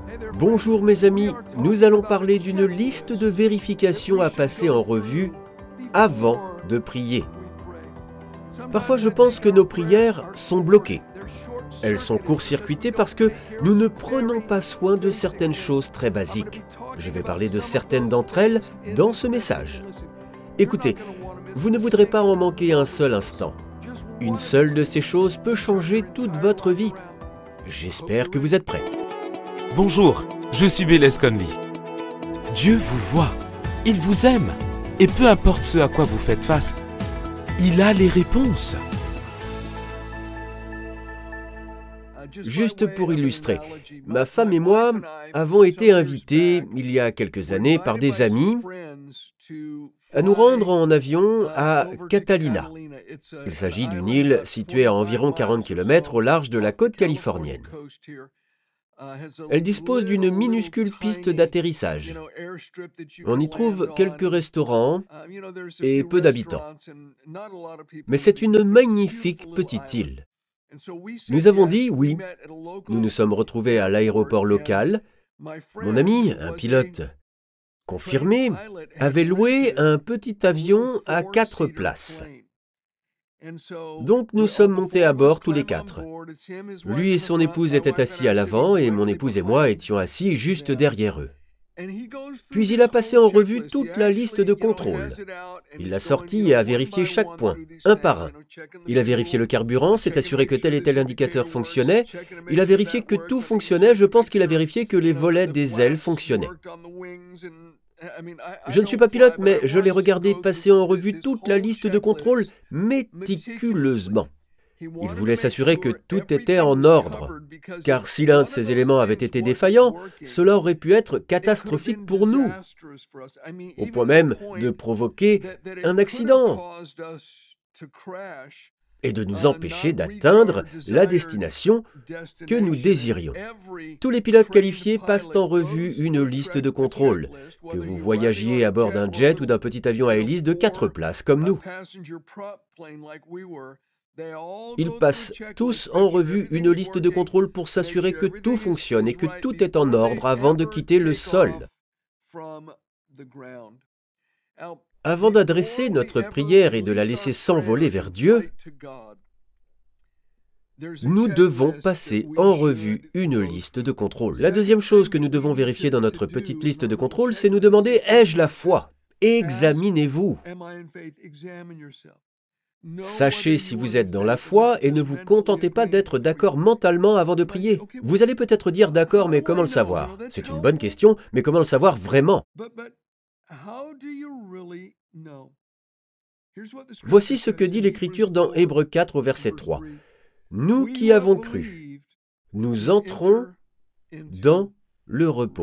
Bonjour mes amis, nous allons parler d'une liste de vérifications à passer en revue avant de prier. Parfois je pense que nos prières sont bloquées. Elles sont court-circuitées parce que nous ne prenons pas soin de certaines choses très basiques. Je vais parler de certaines d'entre elles dans ce message. Écoutez, vous ne voudrez pas en manquer un seul instant. Une seule de ces choses peut changer toute votre vie. J'espère que vous êtes prêts. Bonjour, je suis Bélez Conley. Dieu vous voit, il vous aime, et peu importe ce à quoi vous faites face, il a les réponses. Juste pour illustrer, ma femme et moi avons été invités, il y a quelques années, par des amis à nous rendre en avion à Catalina. Il s'agit d'une île située à environ 40 km au large de la côte californienne. Elle dispose d'une minuscule piste d'atterrissage. On y trouve quelques restaurants et peu d'habitants. Mais c'est une magnifique petite île. Nous avons dit oui. Nous nous sommes retrouvés à l'aéroport local. Mon ami, un pilote confirmé, avait loué un petit avion à 4 places. Donc nous sommes montés à bord tous les 4. Lui et son épouse étaient assis à l'avant et mon épouse et moi étions assis juste derrière eux. Puis il a passé en revue toute la liste de contrôle. Il l'a sortie et a vérifié chaque point, un par un. Il a vérifié le carburant, s'est assuré que tel et tel indicateur fonctionnait. Il a vérifié que tout fonctionnait, je pense qu'il a vérifié que les volets des ailes fonctionnaient. Je ne suis pas pilote, mais je l'ai regardé passer en revue toute la liste de contrôle méticuleusement. Il voulait s'assurer que tout était en ordre, car si l'un de ces éléments avait été défaillant, cela aurait pu être catastrophique pour nous, au point même de provoquer un accident et de nous empêcher d'atteindre la destination que nous désirions. Tous les pilotes qualifiés passent en revue une liste de contrôle, que vous voyagiez à bord d'un jet ou d'un petit avion à hélice de 4 places comme nous. Ils passent tous en revue une liste de contrôle pour s'assurer que tout fonctionne et que tout est en ordre avant de quitter le sol. Avant d'adresser notre prière et de la laisser s'envoler vers Dieu, nous devons passer en revue une liste de contrôle. La deuxième chose que nous devons vérifier dans notre petite liste de contrôle, c'est nous demander « Ai-je la foi ?» Examinez-vous. Sachez si vous êtes dans la foi et ne vous contentez pas d'être d'accord mentalement avant de prier. Vous allez peut-être dire d'accord, mais comment le savoir? C'est une bonne question, mais comment le savoir vraiment? Voici ce que dit l'Écriture dans Hébreux 4 au verset 3. Nous qui avons cru, nous entrons dans le repos.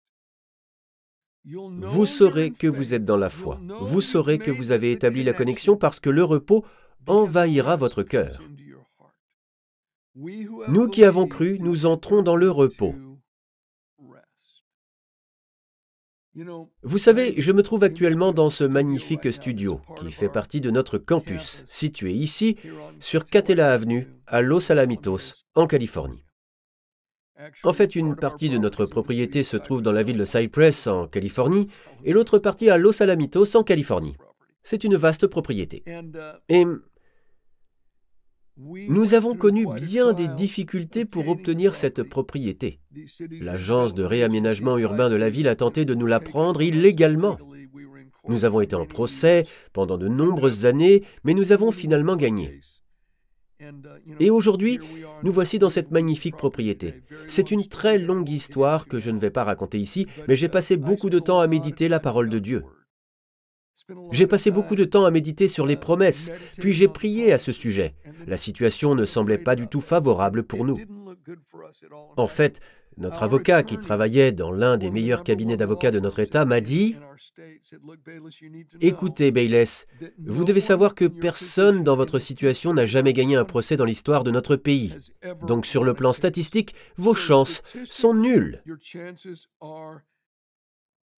Vous saurez que vous êtes dans la foi. Vous saurez que vous avez établi la connexion parce que le repos envahira votre cœur. Nous qui avons cru, nous entrons dans le repos. Vous savez, je me trouve actuellement dans ce magnifique studio qui fait partie de notre campus, situé ici, sur Catella Avenue, à Los Alamitos, en Californie. En fait, une partie de notre propriété se trouve dans la ville de Cypress, en Californie, et l'autre partie à Los Alamitos, en Californie. C'est une vaste propriété. Et nous avons connu bien des difficultés pour obtenir cette propriété. L'agence de réaménagement urbain de la ville a tenté de nous la prendre illégalement. Nous avons été en procès pendant de nombreuses années, mais nous avons finalement gagné. Et aujourd'hui, nous voici dans cette magnifique propriété. C'est une très longue histoire que je ne vais pas raconter ici, mais j'ai passé beaucoup de temps à méditer la parole de Dieu. J'ai passé beaucoup de temps à méditer sur les promesses, puis j'ai prié à ce sujet. La situation ne semblait pas du tout favorable pour nous. En fait, notre avocat, qui travaillait dans l'un des meilleurs cabinets d'avocats de notre État, m'a dit « Écoutez, Bélez, vous devez savoir que personne dans votre situation n'a jamais gagné un procès dans l'histoire de notre pays. Donc sur le plan statistique, vos chances sont nulles. »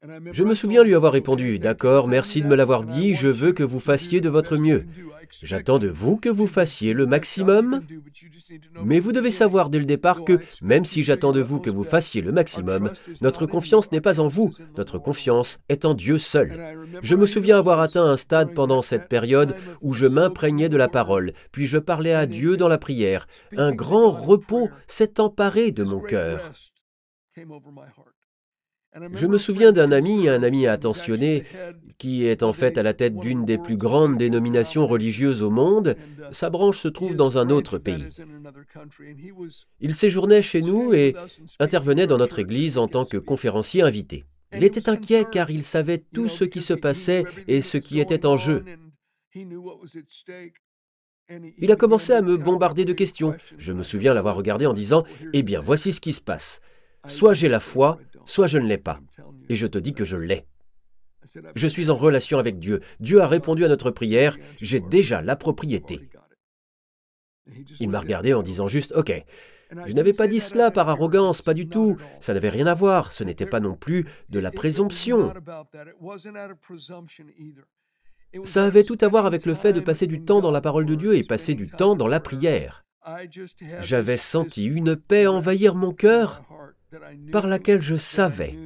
Je me souviens lui avoir répondu, « D'accord, merci de me l'avoir dit, je veux que vous fassiez de votre mieux. J'attends de vous que vous fassiez le maximum, mais vous devez savoir dès le départ que, même si j'attends de vous que vous fassiez le maximum, notre confiance n'est pas en vous, notre confiance est en Dieu seul. » Je me souviens avoir atteint un stade pendant cette période où je m'imprégnais de la parole, puis je parlais à Dieu dans la prière. Un grand repos s'est emparé de mon cœur. Je me souviens d'un ami, un ami attentionné, qui est en fait à la tête d'une des plus grandes dénominations religieuses au monde. Sa branche se trouve dans un autre pays. Il séjournait chez nous et intervenait dans notre église en tant que conférencier invité. Il était inquiet car il savait tout ce qui se passait et ce qui était en jeu. Il a commencé à me bombarder de questions. Je me souviens l'avoir regardé en disant « Eh bien, voici ce qui se passe. Soit j'ai la foi, soit je ne l'ai pas. Et je te dis que je l'ai. Je suis en relation avec Dieu. Dieu a répondu à notre prière. J'ai déjà la propriété. » Il m'a regardé en disant juste « Ok, je n'avais pas dit cela par arrogance, pas du tout. Ça n'avait rien à voir. Ce n'était pas non plus de la présomption. Ça avait tout à voir avec le fait de passer du temps dans la parole de Dieu et passer du temps dans la prière. J'avais senti une paix envahir mon cœur par laquelle je savais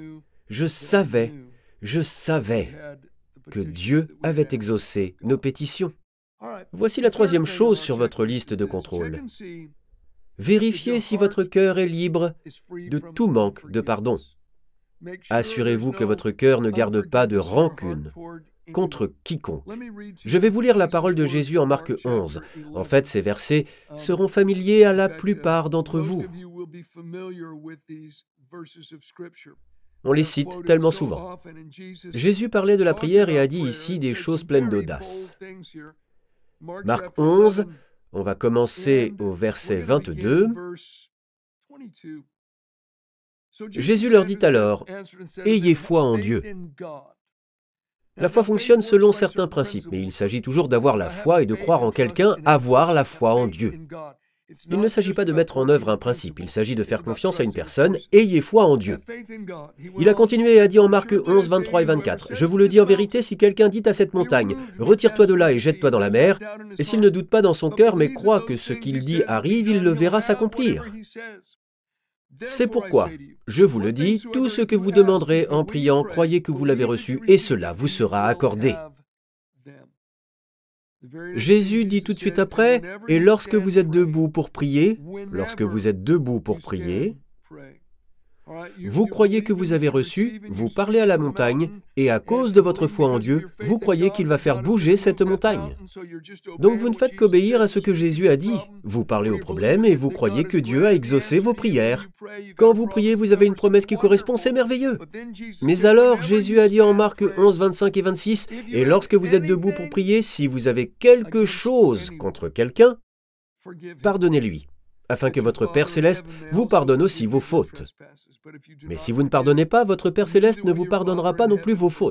que Dieu avait exaucé nos pétitions. Voici la troisième chose sur votre liste de contrôle. Vérifiez si votre cœur est libre de tout manque de pardon. Assurez-vous que votre cœur ne garde pas de rancune contre quiconque. Je vais vous lire la parole de Jésus en Marc 11. En fait, ces versets seront familiers à la plupart d'entre vous. On les cite tellement souvent. Jésus parlait de la prière et a dit ici des choses pleines d'audace. Marc 11, on va commencer au verset 22. Jésus leur dit alors, « Ayez foi en Dieu. » La foi fonctionne selon certains principes, mais il s'agit toujours d'avoir la foi et de croire en quelqu'un, avoir la foi en Dieu. Il ne s'agit pas de mettre en œuvre un principe, il s'agit de faire confiance à une personne, ayez foi en Dieu. Il a continué et a dit en Marc 11, 23 et 24, « Je vous le dis en vérité, si quelqu'un dit à cette montagne, retire-toi de là et jette-toi dans la mer, et s'il ne doute pas dans son cœur, mais croit que ce qu'il dit arrive, il le verra s'accomplir. C'est pourquoi, je vous le dis, tout ce que vous demanderez en priant, croyez que vous l'avez reçu, et cela vous sera accordé. » Jésus dit tout de suite après, « Et lorsque vous êtes debout pour prier, vous croyez que vous avez reçu, vous parlez à la montagne, et à cause de votre foi en Dieu, vous croyez qu'il va faire bouger cette montagne. Donc vous ne faites qu'obéir à ce que Jésus a dit. Vous parlez au problème et vous croyez que Dieu a exaucé vos prières. Quand vous priez, vous avez une promesse qui correspond, c'est merveilleux. Mais alors, Jésus a dit en Marc 11, 25 et 26, « Et lorsque vous êtes debout pour prier, si vous avez quelque chose contre quelqu'un, pardonnez-lui, afin que votre Père céleste vous pardonne aussi vos fautes. Mais si vous ne pardonnez pas, votre Père céleste ne vous pardonnera pas non plus vos fautes. »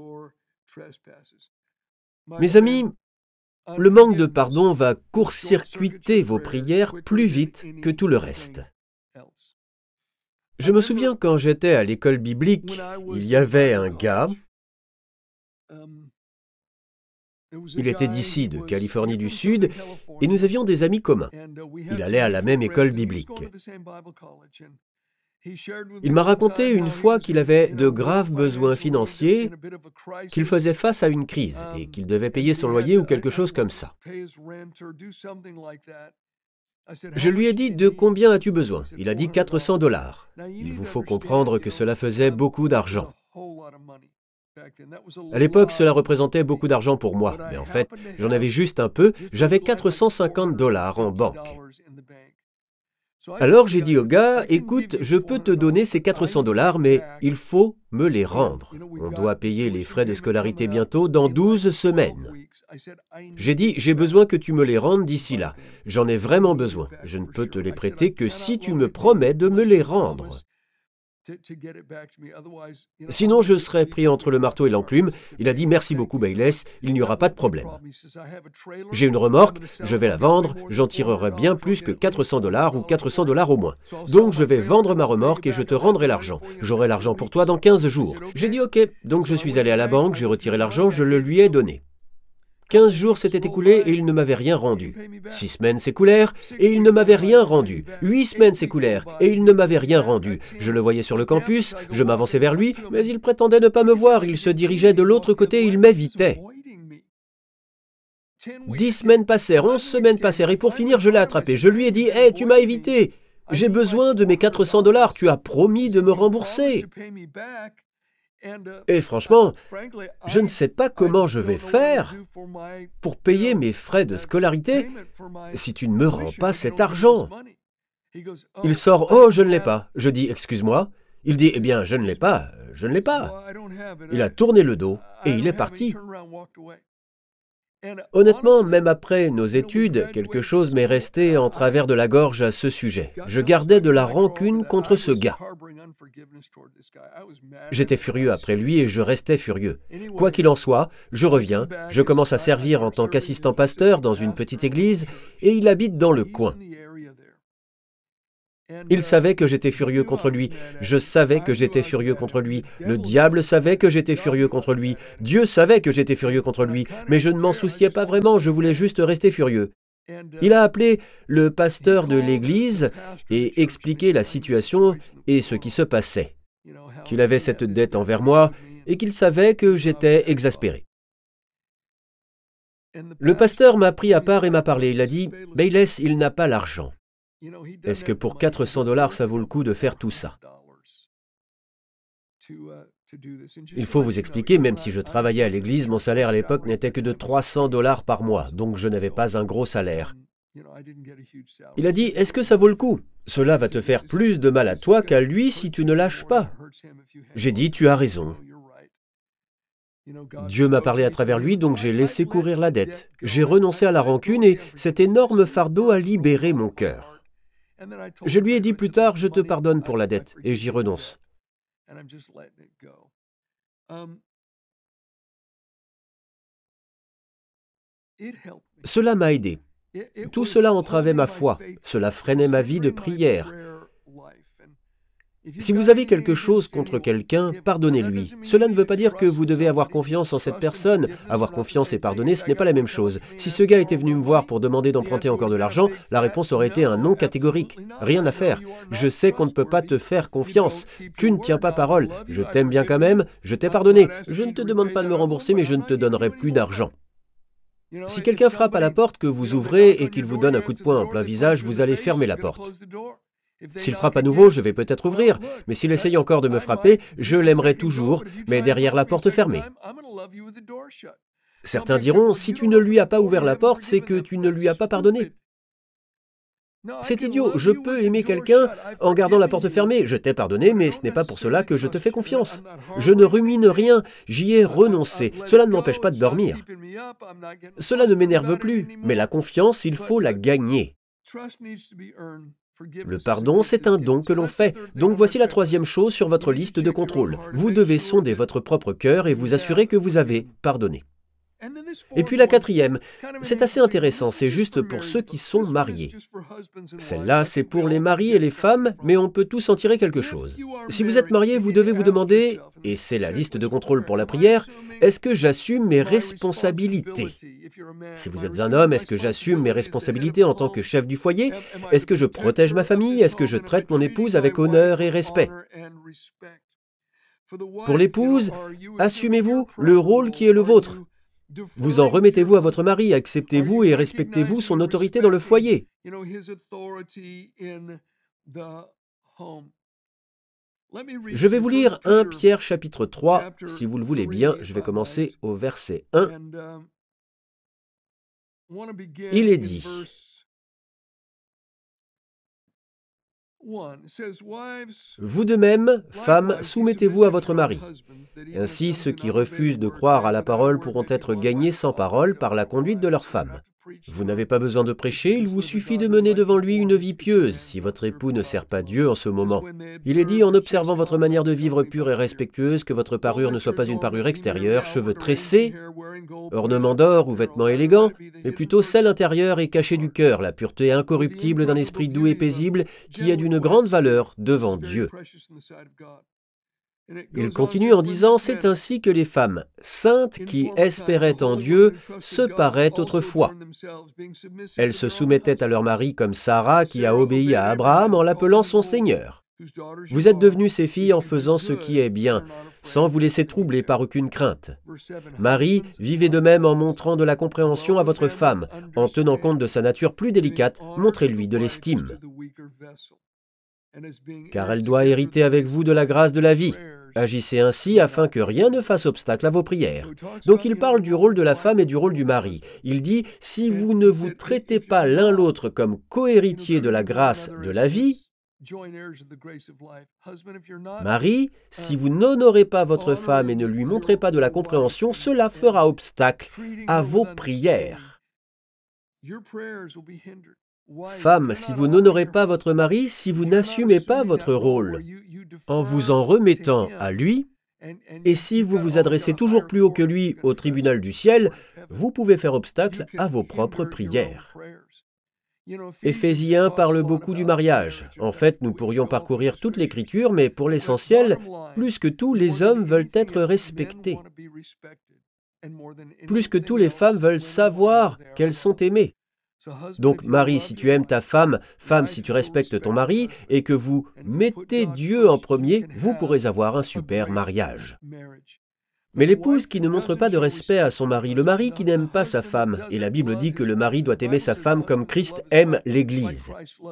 Mes amis, le manque de pardon va court-circuiter vos prières plus vite que tout le reste. Je me souviens quand j'étais à l'école biblique, il y avait un gars, il était d'ici, de Californie du Sud, et nous avions des amis communs. Il allait à la même école biblique. Il m'a raconté une fois qu'il avait de graves besoins financiers, qu'il faisait face à une crise et qu'il devait payer son loyer ou quelque chose comme ça. Je lui ai dit « De combien as-tu besoin ?» Il a dit « 400 $. Il vous faut comprendre que cela faisait beaucoup d'argent. À l'époque, cela représentait beaucoup d'argent pour moi, mais en fait, j'en avais juste un peu, j'avais 450 $ en banque. Alors j'ai dit au gars, « Écoute, je peux te donner ces 400 $, mais il faut me les rendre. On doit payer les frais de scolarité bientôt dans 12 semaines. » J'ai dit, « J'ai besoin que tu me les rendes d'ici là. J'en ai vraiment besoin. Je ne peux te les prêter que si tu me promets de me les rendre. » Sinon, je serais pris entre le marteau et l'enclume. Il a dit « Merci beaucoup, Bayless, il n'y aura pas de problème. J'ai une remorque, je vais la vendre, j'en tirerai bien plus que 400 $ ou 400 $ au moins. Donc je vais vendre ma remorque et je te rendrai l'argent. J'aurai l'argent pour toi dans 15 jours. » J'ai dit « Ok. » Donc je suis allé à la banque, j'ai retiré l'argent, je le lui ai donné. 15 jours s'étaient écoulés et il ne m'avait rien rendu. 6 semaines s'écoulèrent et il ne m'avait rien rendu. 8 semaines s'écoulèrent et il ne m'avait rien rendu. Je le voyais sur le campus, je m'avançais vers lui, mais il prétendait ne pas me voir. Il se dirigeait de l'autre côté et il m'évitait. 10 semaines passèrent, 11 semaines passèrent et pour finir, je l'ai attrapé. Je lui ai dit « Hey, tu m'as évité. J'ai besoin de mes 400 $. Tu as promis de me rembourser. » Et franchement, je ne sais pas comment je vais faire pour payer mes frais de scolarité si tu ne me rends pas cet argent. Il sort « Oh, je ne l'ai pas. » Je dis « Excuse-moi. » Il dit « Eh bien, je ne l'ai pas. Je ne l'ai pas. » Il a tourné le dos et il est parti. Honnêtement, même après nos études, quelque chose m'est resté en travers de la gorge à ce sujet. Je gardais de la rancune contre ce gars. J'étais furieux après lui et je restais furieux. Quoi qu'il en soit, je reviens, je commence à servir en tant qu'assistant pasteur dans une petite église et il habite dans le coin. Il savait que j'étais furieux contre lui. Je savais que j'étais furieux contre lui. Le diable savait que j'étais furieux contre lui. Dieu savait que j'étais furieux contre lui. Mais je ne m'en souciais pas vraiment, je voulais juste rester furieux. Il a appelé le pasteur de l'église et expliqué la situation et ce qui se passait. Qu'il avait cette dette envers moi et qu'il savait que j'étais exaspéré. Le pasteur m'a pris à part et m'a parlé. Il a dit « Bayless, il n'a pas l'argent. Est-ce que pour 400 $, ça vaut le coup de faire tout ça? » Il faut vous expliquer, même si je travaillais à l'église, mon salaire à l'époque n'était que de 300 $ par mois, donc je n'avais pas un gros salaire. Il a dit « Est-ce que ça vaut le coup? Cela va te faire plus de mal à toi qu'à lui si tu ne lâches pas. » J'ai dit « Tu as raison. » Dieu m'a parlé à travers lui, donc j'ai laissé courir la dette. J'ai renoncé à la rancune et cet énorme fardeau a libéré mon cœur. Je lui ai dit plus tard, je te pardonne pour la dette, et j'y renonce. Cela m'a aidé. Tout cela entravait ma foi, cela freinait ma vie de prière. Si vous avez quelque chose contre quelqu'un, pardonnez-lui. Cela ne veut pas dire que vous devez avoir confiance en cette personne. Avoir confiance et pardonner, ce n'est pas la même chose. Si ce gars était venu me voir pour demander d'emprunter encore de l'argent, la réponse aurait été un non catégorique. Rien à faire. Je sais qu'on ne peut pas te faire confiance. Tu ne tiens pas parole. Je t'aime bien quand même. Je t'ai pardonné. Je ne te demande pas de me rembourser, mais je ne te donnerai plus d'argent. Si quelqu'un frappe à la porte que vous ouvrez et qu'il vous donne un coup de poing en plein visage, vous allez fermer la porte. S'il frappe à nouveau, je vais peut-être ouvrir, mais s'il essaye encore de me frapper, je l'aimerai toujours, mais derrière la porte fermée. Certains diront, si tu ne lui as pas ouvert la porte, c'est que tu ne lui as pas pardonné. C'est idiot, je peux aimer quelqu'un en gardant la porte fermée. Je t'ai pardonné, mais ce n'est pas pour cela que je te fais confiance. Je ne rumine rien, j'y ai renoncé. Cela ne m'empêche pas de dormir. Cela ne m'énerve plus, mais la confiance, il faut la gagner. Le pardon, c'est un don que l'on fait. Donc voici la troisième chose sur votre liste de contrôle. Vous devez sonder votre propre cœur et vous assurer que vous avez pardonné. Et puis la quatrième, c'est assez intéressant, c'est juste pour ceux qui sont mariés. Celle-là, c'est pour les maris et les femmes, mais on peut tous en tirer quelque chose. Si vous êtes marié, vous devez vous demander, et c'est la liste de contrôle pour la prière, est-ce que j'assume mes responsabilités? Si vous êtes un homme, est-ce que j'assume mes responsabilités en tant que chef du foyer? Est-ce que je protège ma famille? Est-ce que je traite mon épouse avec honneur et respect? Pour l'épouse, assumez-vous le rôle qui est le vôtre. Vous en remettez-vous à votre mari, acceptez-vous et respectez-vous son autorité dans le foyer. Je vais vous lire 1 Pierre chapitre 3, si vous le voulez bien, je vais commencer au verset 1. Il est dit, vous de même, femmes, soumettez-vous à votre mari. Ainsi, ceux qui refusent de croire à la parole pourront être gagnés sans parole par la conduite de leur femme. Vous n'avez pas besoin de prêcher, il vous suffit de mener devant lui une vie pieuse, si votre époux ne sert pas Dieu en ce moment. Il est dit en observant votre manière de vivre pure et respectueuse que votre parure ne soit pas une parure extérieure, cheveux tressés, ornements d'or ou vêtements élégants, mais plutôt celle intérieure et cachée du cœur, la pureté incorruptible d'un esprit doux et paisible qui est d'une grande valeur devant Dieu. Il continue en disant « C'est ainsi que les femmes saintes qui espéraient en Dieu se paraient autrefois. Elles se soumettaient à leur mari comme Sarah qui a obéi à Abraham en l'appelant son Seigneur. Vous êtes devenus ses filles en faisant ce qui est bien, sans vous laisser troubler par aucune crainte. Marie, vivez de même en montrant de la compréhension à votre femme, en tenant compte de sa nature plus délicate, montrez-lui de l'estime. Car elle doit hériter avec vous de la grâce de la vie. Agissez ainsi afin que rien ne fasse obstacle à vos prières. » Donc il parle du rôle de la femme et du rôle du mari. Il dit « Si vous ne vous traitez pas l'un l'autre comme cohéritiers de la grâce de la vie, Marie, si vous n'honorez pas votre femme et ne lui montrez pas de la compréhension, cela fera obstacle à vos prières. Femme, si vous n'honorez pas votre mari, si vous n'assumez pas votre rôle en vous en remettant à lui, et si vous vous adressez toujours plus haut que lui au tribunal du ciel, vous pouvez faire obstacle à vos propres prières. Éphésiens parle beaucoup du mariage. En fait, nous pourrions parcourir toute l'Écriture, mais pour l'essentiel, plus que tout, les hommes veulent être respectés. Plus que tout, les femmes veulent savoir qu'elles sont aimées. Donc, mari, si tu aimes ta femme, femme, si tu respectes ton mari, et que vous mettez Dieu en premier, vous pourrez avoir un super mariage. Mais l'épouse qui ne montre pas de respect à son mari, le mari qui n'aime pas sa femme, et la Bible dit que le mari doit aimer sa femme comme Christ aime l'Église.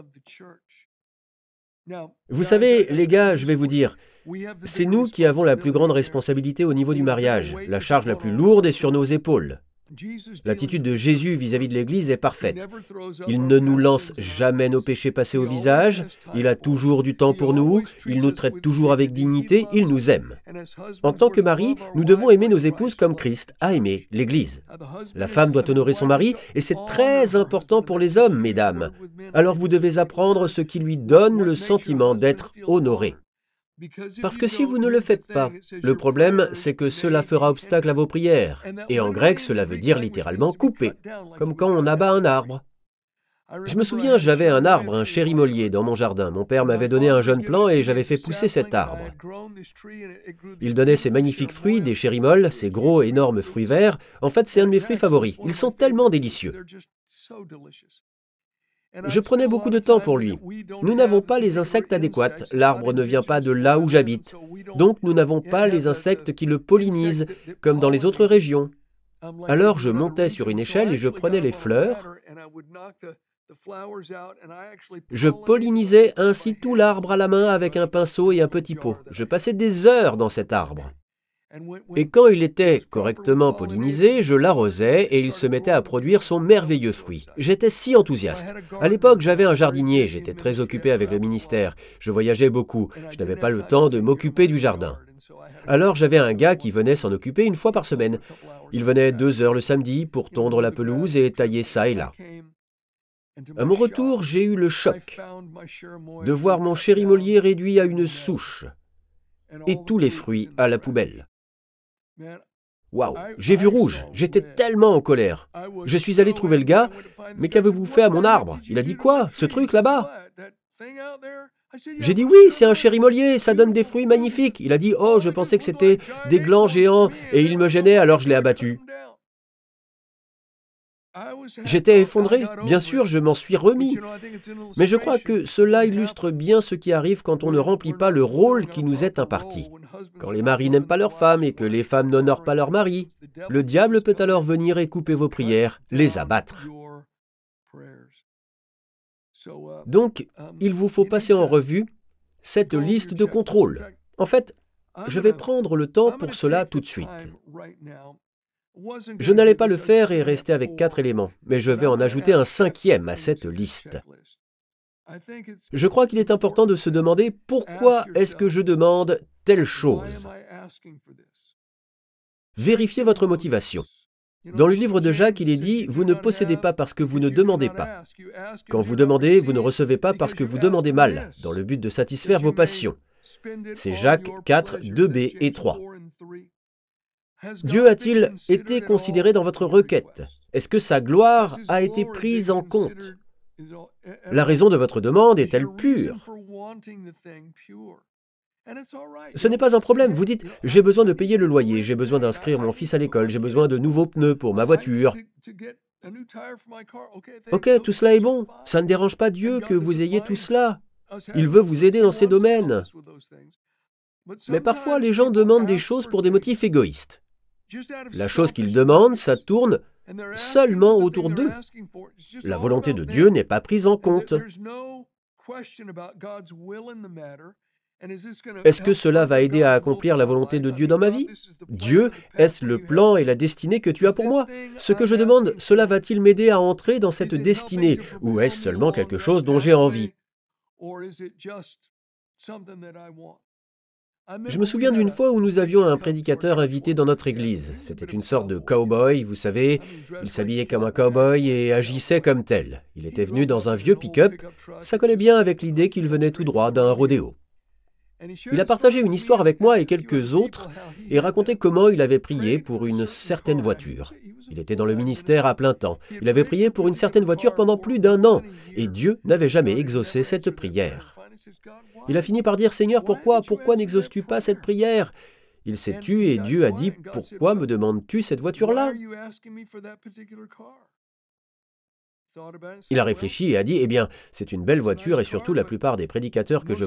Vous savez, les gars, je vais vous dire, c'est nous qui avons la plus grande responsabilité au niveau du mariage. La charge la plus lourde est sur nos épaules. L'attitude de Jésus vis-à-vis de l'Église est parfaite. Il ne nous lance jamais nos péchés passés au visage, il a toujours du temps pour nous, il nous traite toujours avec dignité, il nous aime. En tant que mari, nous devons aimer nos épouses comme Christ a aimé l'Église. La femme doit honorer son mari, et c'est très important pour les hommes, mesdames. Alors vous devez apprendre ce qui lui donne le sentiment d'être honoré. Parce que si vous ne le faites pas, le problème, c'est que cela fera obstacle à vos prières. Et en grec, cela veut dire littéralement couper, comme quand on abat un arbre. Je me souviens, j'avais un arbre, un chérimolier, dans mon jardin. Mon père m'avait donné un jeune plant et j'avais fait pousser cet arbre. Il donnait ces magnifiques fruits, des chérimoles, ces gros, énormes fruits verts. En fait, c'est un de mes fruits favoris. Ils sont tellement délicieux. Je prenais beaucoup de temps pour lui. Nous n'avons pas les insectes adéquats. L'arbre ne vient pas de là où j'habite. Donc nous n'avons pas les insectes qui le pollinisent, comme dans les autres régions. Alors je montais sur une échelle et je prenais les fleurs. Je pollinisais ainsi tout l'arbre à la main avec un pinceau et un petit pot. Je passais des heures dans cet arbre. Et quand il était correctement pollinisé, je l'arrosais et il se mettait à produire son merveilleux fruit. J'étais si enthousiaste. À l'époque, j'avais un jardinier, j'étais très occupé avec le ministère. Je voyageais beaucoup, je n'avais pas le temps de m'occuper du jardin. Alors j'avais un gars qui venait s'en occuper une fois par semaine. Il venait 2 heures le samedi pour tondre la pelouse et tailler ça et là. À mon retour, j'ai eu le choc de voir mon chérimolier réduit à une souche et tous les fruits à la poubelle. Waouh, j'ai vu rouge, j'étais tellement en colère. Je suis allé trouver le gars, mais qu'avez-vous fait à mon arbre? Il a dit quoi, ce truc là-bas? J'ai dit oui, c'est un chérimolier, ça donne des fruits magnifiques. Il a dit oh, je pensais que c'était des glands géants et il me gênait alors je l'ai abattu. J'étais effondré, bien sûr, je m'en suis remis. Mais je crois que cela illustre bien ce qui arrive quand on ne remplit pas le rôle qui nous est imparti. Quand les maris n'aiment pas leurs femmes et que les femmes n'honorent pas leur mari, le diable peut alors venir et couper vos prières, les abattre. Donc, il vous faut passer en revue cette liste de contrôles. En fait, je vais prendre le temps pour cela tout de suite. Je n'allais pas le faire et rester avec 4 éléments, mais je vais en ajouter un 5e à cette liste. Je crois qu'il est important de se demander pourquoi est-ce que je demande telle chose. Vérifiez votre motivation. Dans le livre de Jacques, il est dit « Vous ne possédez pas parce que vous ne demandez pas. Quand vous demandez, vous ne recevez pas parce que vous demandez mal, dans le but de satisfaire vos passions. » C'est Jacques 4, 2b et 3. Dieu a-t-il été considéré dans votre requête? Est-ce que sa gloire a été prise en compte? La raison de votre demande est-elle pure? Ce n'est pas un problème. Vous dites « J'ai besoin de payer le loyer, j'ai besoin d'inscrire mon fils à l'école, j'ai besoin de nouveaux pneus pour ma voiture. » Ok, tout cela est bon. Ça ne dérange pas Dieu que vous ayez tout cela. Il veut vous aider dans ces domaines. Mais parfois, les gens demandent des choses pour des motifs égoïstes. La chose qu'ils demandent, ça tourne seulement autour d'eux. La volonté de Dieu n'est pas prise en compte. Est-ce que cela va aider à accomplir la volonté de Dieu dans ma vie? Dieu, est-ce le plan et la destinée que tu as pour moi? Ce que je demande, cela va-t-il m'aider à entrer dans cette destinée? Ou est-ce seulement quelque chose dont j'ai envie? Je me souviens d'une fois où nous avions un prédicateur invité dans notre église. C'était une sorte de cow-boy, vous savez. Il s'habillait comme un cow-boy et agissait comme tel. Il était venu dans un vieux pick-up. Ça collait bien avec l'idée qu'il venait tout droit d'un rodéo. Il a partagé une histoire avec moi et quelques autres et raconté comment il avait prié pour une certaine voiture. Il était dans le ministère à plein temps. Il avait prié pour une certaine voiture pendant plus d'1 an et Dieu n'avait jamais exaucé cette prière. Il a fini par dire « Seigneur, pourquoi n'exauces-tu pas cette prière ?» Il s'est tu et Dieu a dit « Pourquoi me demandes-tu cette voiture-là » Il a réfléchi et a dit « Eh bien, c'est une belle voiture et surtout la plupart des prédicateurs que je